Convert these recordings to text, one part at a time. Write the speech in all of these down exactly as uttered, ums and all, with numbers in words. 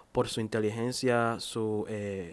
por su inteligencia, su, eh,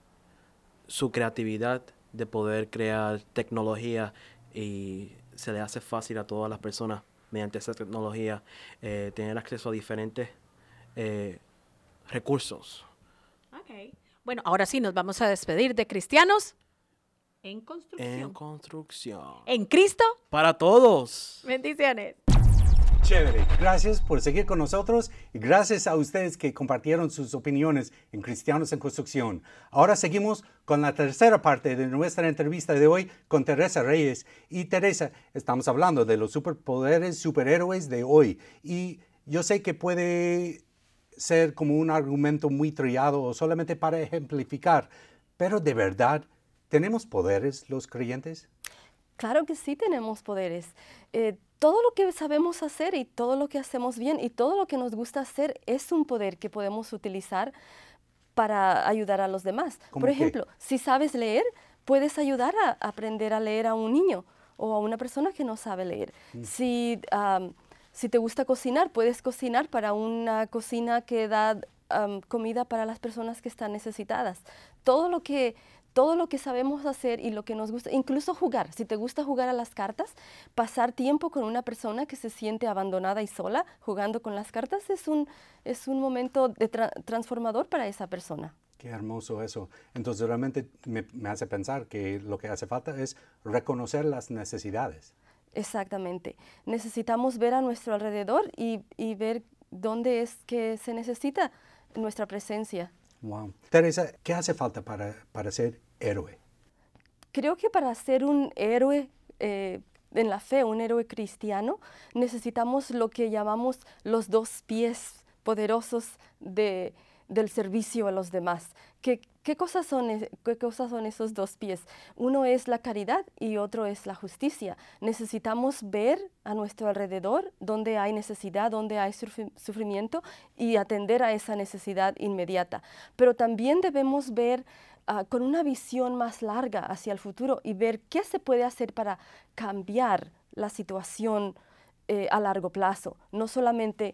su creatividad de poder crear tecnología, y se le hace fácil a todas las personas mediante esa tecnología eh, tener acceso a diferentes eh, recursos. Okay. Bueno, ahora sí nos vamos a despedir de Cristianos en Construcción. En construcción. En Cristo. Para todos. Bendiciones. Chévere. Gracias por seguir con nosotros y gracias a ustedes que compartieron sus opiniones en Cristianos en Construcción. Ahora seguimos con la tercera parte de nuestra entrevista de hoy con Teresa Reyes. Y Teresa, estamos hablando de los superpoderes, superhéroes de hoy. Y yo sé que puede ser como un argumento muy trillado o solamente para ejemplificar, pero de verdad, ¿tenemos poderes los creyentes? Claro que sí tenemos poderes. Eh, todo lo que sabemos hacer y todo lo que hacemos bien y todo lo que nos gusta hacer es un poder que podemos utilizar para ayudar a los demás. Por ejemplo, qué? si sabes leer, puedes ayudar a aprender a leer a un niño o a una persona que no sabe leer. Mm. Si, um, si te gusta cocinar, puedes cocinar para una cocina que da um, comida para las personas que están necesitadas. Todo lo que... Todo lo que sabemos hacer y lo que nos gusta, incluso jugar. Si te gusta jugar a las cartas, pasar tiempo con una persona que se siente abandonada y sola jugando con las cartas es un, es un momento de tra transformador para esa persona. Qué hermoso eso. Entonces realmente me, me hace pensar que lo que hace falta es reconocer las necesidades. Exactamente. Necesitamos ver a nuestro alrededor y, y ver dónde es que se necesita nuestra presencia. Wow. Teresa, ¿qué hace falta para, para ser héroe? Creo que para ser un héroe eh, en la fe, un héroe cristiano, necesitamos lo que llamamos los dos pies poderosos de, del servicio a los demás. ¿Qué, qué, cosas son, ¿Qué cosas son esos dos pies? Uno es la caridad y otro es la justicia. Necesitamos ver a nuestro alrededor donde hay necesidad, donde hay sufrimiento y atender a esa necesidad inmediata. Pero también debemos ver uh, con una visión más larga hacia el futuro y ver qué se puede hacer para cambiar la situación eh, a largo plazo, no solamente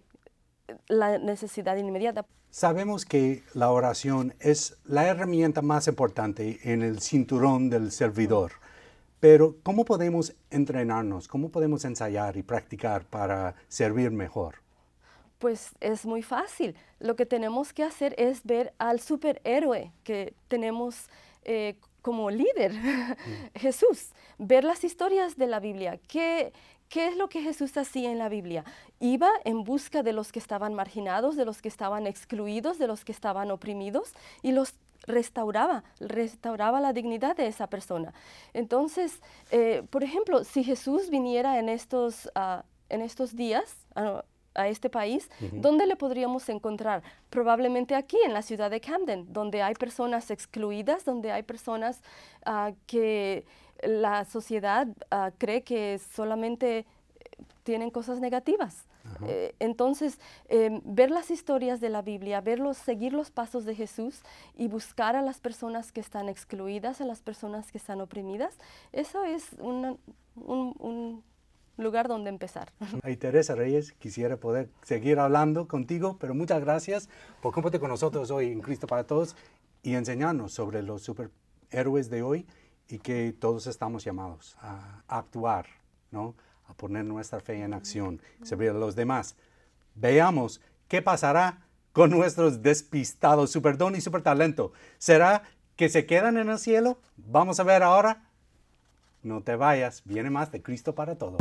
la necesidad inmediata. Sabemos que la oración es la herramienta más importante en el cinturón del servidor, pero ¿cómo podemos entrenarnos? ¿Cómo podemos ensayar y practicar para servir mejor? Pues es muy fácil. Lo que tenemos que hacer es ver al superhéroe que tenemos eh, como líder, mm. Jesús. Ver las historias de la Biblia. ¿Qué, ¿Qué es lo que Jesús hacía en la Biblia? Iba en busca de los que estaban marginados, de los que estaban excluidos, de los que estaban oprimidos y los restauraba, restauraba la dignidad de esa persona. Entonces, eh, por ejemplo, si Jesús viniera en estos, uh, en estos días uh, a este país, uh-huh. ¿dónde le podríamos encontrar? Probablemente aquí, en la ciudad de Camden, donde hay personas excluidas, donde hay personas uh, que la sociedad uh, cree que solamente tienen cosas negativas. Uh-huh. eh, entonces, eh, ver las historias de la Biblia, verlos, seguir los pasos de Jesús y buscar a las personas que están excluidas, a las personas que están oprimidas, eso es una, un, un lugar donde empezar. Hey, Teresa Reyes, quisiera poder seguir hablando contigo, pero muchas gracias por compartir con nosotros hoy en Cristo para Todos y enseñarnos sobre los superhéroes de hoy y que todos estamos llamados a actuar, ¿no? A poner nuestra fe en acción, servir a los demás. Veamos qué pasará con nuestros despistados superdon y supertalento. ¿Será que se quedan en el cielo? Vamos a ver ahora. No te vayas, viene más de Cristo para Todos.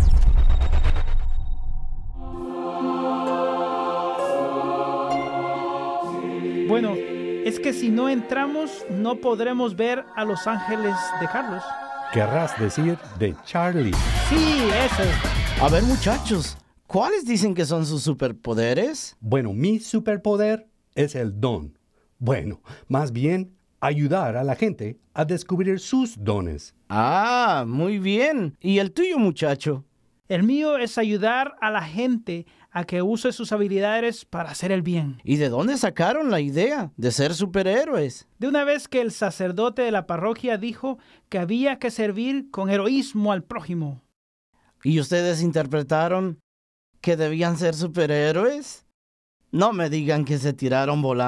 Bueno, es que si no entramos, no podremos ver a los ángeles de Carlos. ¿Querrás decir de Charlie? Sí, ese. A ver, muchachos, ¿cuáles dicen que son sus superpoderes? Bueno, mi superpoder es el don. Bueno, más bien ayudar a la gente a descubrir sus dones. Ah, muy bien. ¿Y el tuyo, muchacho? El mío es ayudar a la gente a que use sus habilidades para hacer el bien. ¿Y de dónde sacaron la idea de ser superhéroes? De una vez que el sacerdote de la parroquia dijo que había que servir con heroísmo al prójimo. ¿Y ustedes interpretaron que debían ser superhéroes? No me digan que se tiraron volando.